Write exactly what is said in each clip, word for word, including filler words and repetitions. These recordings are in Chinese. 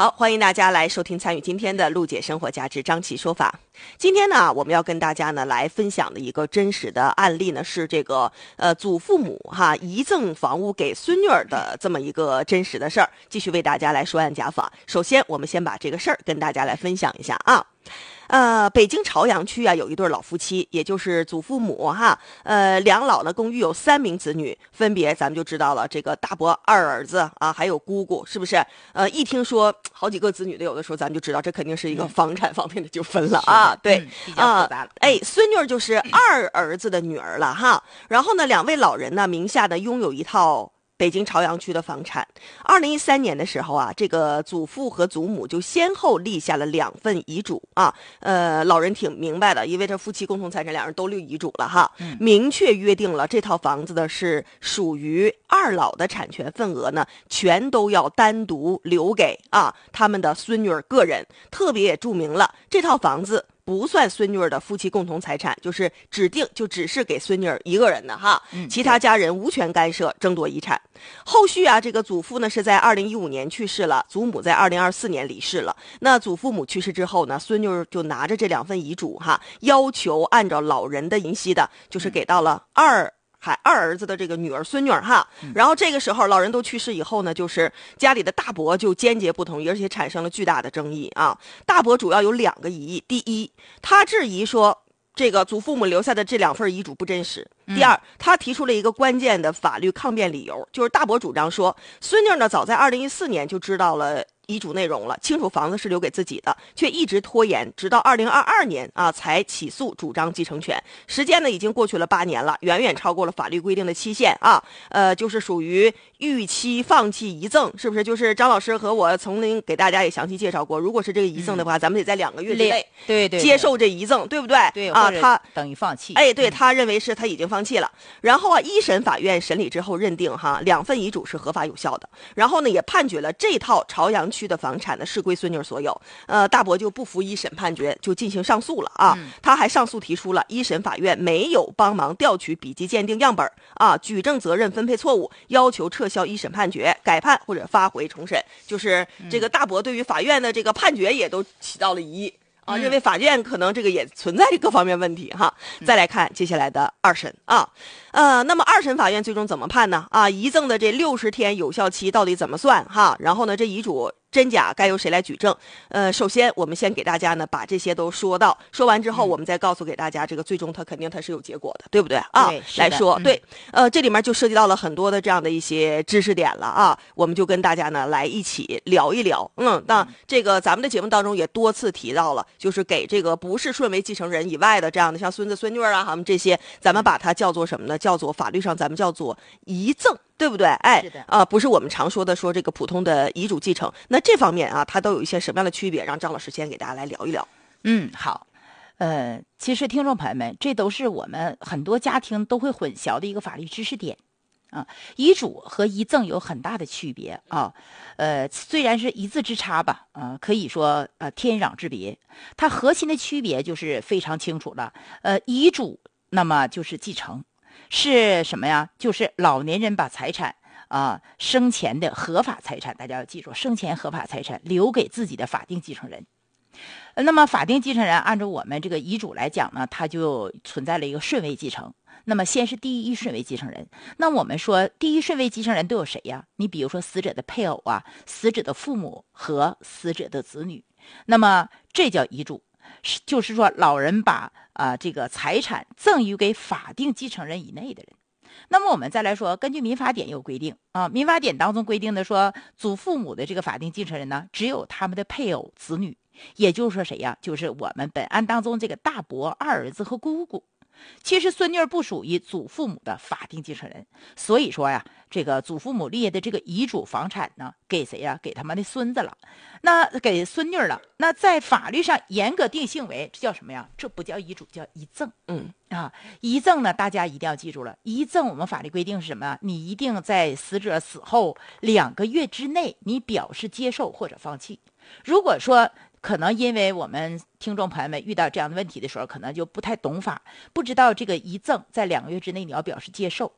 好，欢迎大家来收听参与今天的陆姐生活家之张琪说法。今天呢，我们要跟大家呢来分享的一个真实的案例呢，是这个呃祖父母哈遗赠房屋给孙女儿的这么一个真实的事儿，继续为大家来说案讲法。首先，我们先把这个事儿跟大家来分享一下啊。呃，北京朝阳区啊，有一对老夫妻，也就是祖父母哈，呃，两老呢共育有三名子女，分别咱们就知道了，这个大伯、二儿子啊，还有姑姑，是不是？呃，一听说好几个子女的，有的时候咱们就知道，这肯定是一个房产方面的纠纷了啊。对， 嗯、比较复杂了。 呃、哎，孙女儿就是二儿子的女儿了哈。然后呢，两位老人呢名下呢拥有一套北京朝阳区的房产。二零一三年的时候啊，这个祖父和祖母就先后立下了两份遗嘱啊。呃，老人挺明白的，因为这夫妻共同财产，两人都立遗嘱了哈， 嗯、 明确约定了这套房子的是属于二老的产权份额呢，全都要单独留给啊他们的孙女儿个人。特别也注明了这套房子不算孙女儿的夫妻共同财产，就是指定就只是给孙女儿一个人的哈，其他家人无权干涉争夺遗产。后续啊，这个祖父呢是在二零一五年去世了，祖母在二零二四年离世了。那祖父母去世之后呢，孙女儿就拿着这两份遗嘱哈，要求按照老人的银息的，就是给到了二。还二儿子的这个女儿孙女儿哈，然后这个时候老人都去世以后呢，就是家里的大伯就坚决不同意，而且产生了巨大的争议啊。大伯主要有两个疑义，第一，他质疑说这个祖父母留下的这两份遗嘱不真实。第二，他提出了一个关键的法律抗辩理由，就是大伯主张说，孙女呢早在二零一四年就知道了遗嘱内容了，清楚房子是留给自己的，却一直拖延，直到二零二二年啊才起诉主张继承权。时间呢已经过去了八年了，远远超过了法律规定的期限啊。呃，就是属于逾期放弃遗赠，是不是？就是张老师和我曾经给大家也详细介绍过，如果是这个遗赠的话，嗯、咱们得在两个月之内对对接受这遗赠，对不对？ 对啊，他等于放弃。 哎，对他认为是他已经放弃了。然后啊，一审法院审理之后认定哈，两份遗嘱是合法有效的。然后呢，也判决了这套朝阳区的房产呢是归孙女所有。呃，大伯就不服一审判决，就进行上诉了啊。嗯、他还上诉提出了一审法院没有帮忙调取笔迹鉴定样本啊，举证责任分配错误，要求撤销一审判决，改判或者发回重审。就是这个大伯对于法院的这个判决也都起到了疑义。啊，认为法院可能这个也存在各方面问题哈。再来看接下来的二审啊，呃，那么二审法院最终怎么判呢？啊，遗赠的这六十天有效期到底怎么算哈？然后呢，这遗嘱真假该由谁来举证？呃，首先我们先给大家呢把这些都说到，说完之后我们再告诉给大家，这个最终它肯定它是有结果的，对不对啊？ 对， 来说、 嗯、 对，呃，这里面就涉及到了很多的这样的一些知识点了啊，我们就跟大家呢来一起聊一聊。嗯，那这个咱们的节目当中也多次提到了，就是给这个不是顺为继承人以外的这样的像孙子孙女啊，他们这些，咱们把它叫做什么呢？叫做法律上咱们叫做遗赠。对不对？哎， 是的啊、呃，不是我们常说的说这个普通的遗嘱继承。那这方面啊，它都有一些什么样的区别？让张老师先给大家来聊一聊。 嗯，好。呃，其实听众朋友们，这都是我们很多家庭都会混淆的一个法律知识点啊。遗嘱和遗赠有很大的区别啊。呃，虽然是一字之差吧，啊、呃，可以说呃天壤之别。它核心的区别就是非常清楚了。呃，遗嘱那么就是继承。是什么呀？就是老年人把财产啊、呃，生前的合法财产，大家要记住，生前合法财产留给自己的法定继承人。那么法定继承人按照我们这个遗嘱来讲呢，它就存在了一个顺位继承。那么先是第一顺位继承人。那我们说第一顺位继承人都有谁呀？你比如说死者的配偶啊，死者的父母和死者的子女。那么这叫遗嘱。就是说老人把啊、呃、这个财产赠予给法定继承人以内的人。那么我们再来说，根据民法典有规定啊，民法典当中规定的说，祖父母的这个法定继承人呢，只有他们的配偶、子女，也就是说谁呀？就是我们本案当中这个大伯、二儿子和姑姑。其实孙女儿不属于祖父母的法定继承人，所以说呀，这个祖父母立的这个遗嘱房产呢，给谁呀？给他们的孙子了，那给孙女了。那在法律上严格定性为这叫什么呀？这不叫遗嘱，叫遗赠。 嗯啊，遗赠呢，大家一定要记住了。遗赠我们法律规定是什么？你一定在死者死后两个月之内，你表示接受或者放弃。如果说可能因为我们听众朋友们遇到这样的问题的时候，可能就不太懂法，不知道这个遗赠在两个月之内你要表示接受。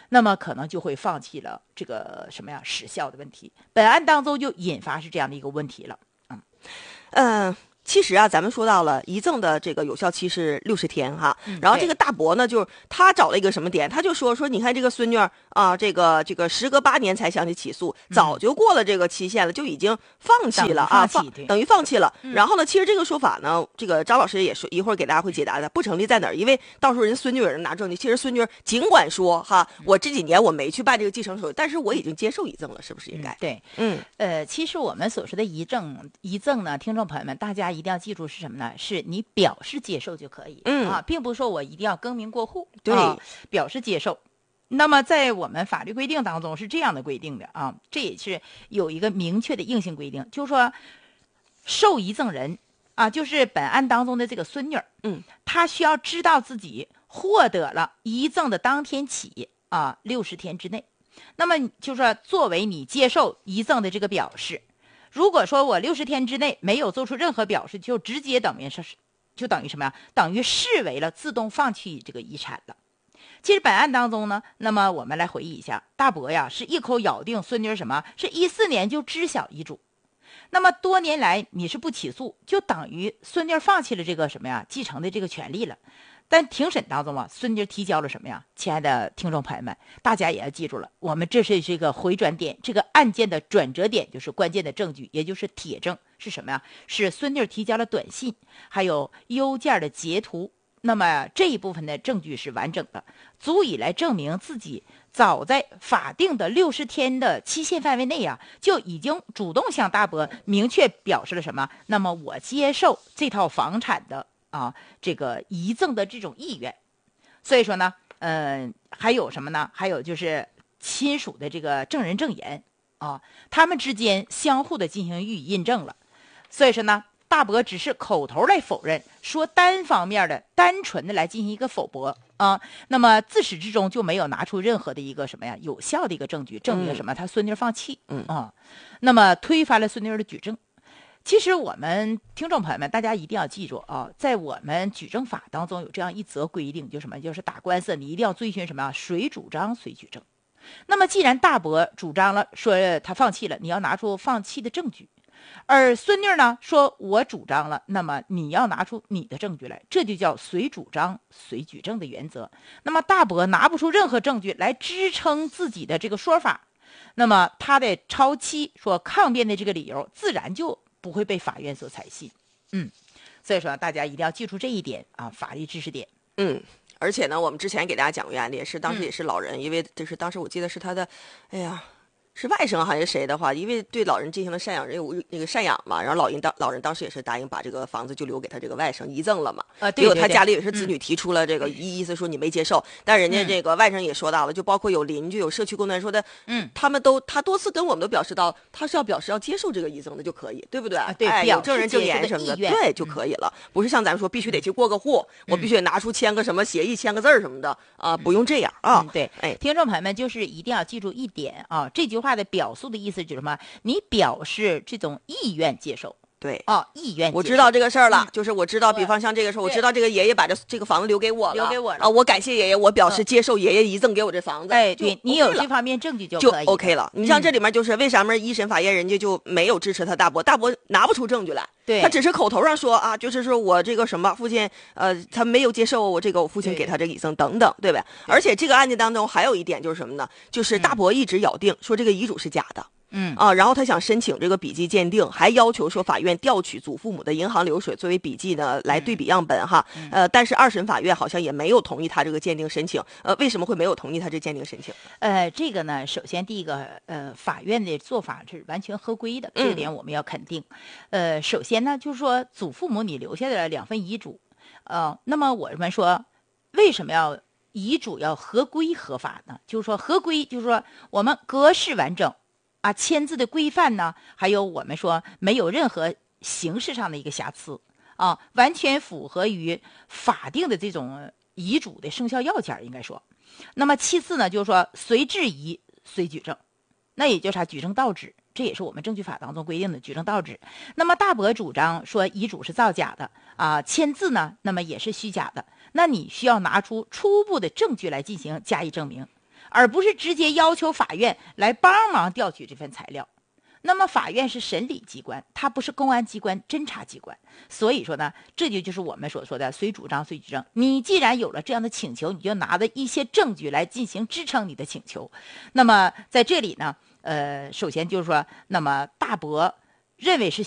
那么可能就会放弃了这个什么呀时效的问题。本案当中就引发是这样的一个问题了。嗯嗯。其实啊，咱们说到了遗赠的这个有效期是六十天哈， 嗯、 然后这个大伯呢，就是他找了一个什么点，他就说说，你看这个孙女啊，这个这个时隔八年才想起起诉，早就过了这个期限了，就已经放弃了啊， 放等于放弃了。 嗯、 然后呢，其实这个说法呢，这个张老师也说一会儿给大家会解答的，不成立在哪儿？因为到时候人孙女有人拿证据，其实孙女尽管说哈，我这几年我没去办这个继承手续，但是我已经接受遗赠了，是不是应该？ 嗯、对， 嗯， 呃，其实我们所说的遗赠，遗赠呢，听众朋友们，大家一定要记住是什么？是你表示接受就可以， 嗯啊，并不是说我一定要更名过户， 对、 啊，表示接受。那么在我们法律规定当中是这样的规定的啊，这也是有一个明确的硬性规定，就是说受遗赠人啊，就是本案当中的这个孙女， 嗯， 她需要知道自己获得了遗赠的当天起啊六十天之内，那么就是说作为你接受遗赠的这个表示。如果说我六十天之内没有做出任何表示，就直接等于是，就等于什么呀？等于视为了自动放弃这个遗产了。其实本案当中呢，那么我们来回忆一下，大伯呀是一口咬定孙女什么？是一四年就知晓遗嘱，那么多年来你是不起诉，就等于孙女放弃了这个什么呀继承的这个权利了。但庭审当中啊，孙女提交了什么呀？亲爱的听众朋友们，大家也要记住了，我们这是这个回转点，这个案件的转折点就是关键的证据，也就是铁证是什么呀？是孙女提交了短信，还有邮件的截图。那么这一部分的证据是完整的，足以来证明自己早在法定的六十天的期限范围内啊，就已经主动向大伯明确表示了什么？那么我接受这套房产的。啊，这个遗赠的这种意愿，所以说呢，嗯、呃，还有什么呢？还有就是亲属的这个证人证言啊，他们之间相互的进行予以印证了。所以说呢，大伯只是口头来否认，说单方面的、单纯的来进行一个否驳啊。那么自始至终就没有拿出任何的一个什么呀有效的一个证据，证明什么？他孙女放弃， 嗯啊，那么推翻了孙女的举证。其实我们听众朋友们，大家一定要记住啊，在我们举证法当中有这样一则规定，就是什么？就是打官司你一定要遵循什么？谁主张谁举证。那么既然大伯主张了，说他放弃了，你要拿出放弃的证据；而孙女呢，说我主张了，那么你要拿出你的证据来，这就叫谁主张谁举证的原则。那么大伯拿不出任何证据来支撑自己的这个说法，那么他的超期说抗辩的这个理由，自然就不会被法院所采信。嗯，所以说大家一定要记住这一点啊，法律知识点。 嗯，而且呢，我们之前给大家讲过案例，是当时也是老人，嗯、因为就是当时我记得是他的，哎呀。是外甥还是谁的话，因为对老人进行了赡养，人有那个赡养嘛，然后老人当老人当时也是答应把这个房子就留给他这个外甥遗赠了嘛。 啊，对对对。 结果他家里也是子女提出了这个意思，说你没接受，嗯、但人家这个外甥也说到了，就包括有邻居、有社区工作人员说的， 嗯， 他们都他多次跟我们都表示到，他是要表示要接受这个遗赠的就可以，对不对？ 啊，对， 哎，有证人证言什么的，对就可以了， 嗯、 不是像咱们说必须得去过个户，嗯、我必须得拿出签个什么协议、签个字儿什么的啊，不用这样啊。 嗯、对， 哎， 听众朋友们就是一定要记住一点啊，这句话的表述的意思。意思就是什么？你表示这种意愿接受， 对哦，意愿接受。 我知道这个事儿了， 嗯、 就是我知道，比方像这个事儿，我知道这个爷爷把这这个房子留给我了， 留给我了啊，我感谢爷爷，我表示接受爷爷遗赠给我这房子。 哎，对、OK、你有这方面证据就可以就 OK 了。你像这里面就是为啥么一审法院人家就没有支持他大伯，大伯拿不出证据来， 对， 他只是口头上说啊，就是说我这个什么父亲，呃，他没有接受我这个我父亲给他这个遗赠等等，对吧？对，而且这个案件当中还有一点就是什么呢？就是大伯一直咬定说这个遗嘱是假的。 嗯啊，然后他想申请这个笔迹鉴定，还要求说法院调取祖父母的银行流水作为笔迹呢来对比样本哈。 嗯、 呃，但是二审法院好像也没有同意他这个鉴定申请。呃，为什么会没有同意他这鉴定申请？ 呃，这个呢，首先第一个，呃，法院的做法是完全合规的，这个点我们要肯定。嗯、呃，首先呢，就是说祖父母你留下的两份遗嘱，呃，那么我们说为什么要遗嘱要合规合法呢？就是说合规，就是说我们格式完整。啊，签字的规范呢，还有我们说没有任何形式上的一个瑕疵啊，完全符合于法定的这种遗嘱的生效要件，应该说。那么其次呢，就是说随质疑随举证，那也就是啥举证倒置，这也是我们证据法当中规定的举证倒置。那么大伯主张说遗嘱是造假的啊，签字呢，那么也是虚假的，那你需要拿出初步的证据来进行加以证明。 而不是直接要求法院来帮忙调取这份材料。那么法院是审理机关，它不是公安机关、侦查机关，所以说呢，这就就是我们所说的随主张随举证。你既然有了这样的请求，你就拿着一些证据来进行支撑你的请求。那么在这里呢，呃，首先就是说，那么大伯认为是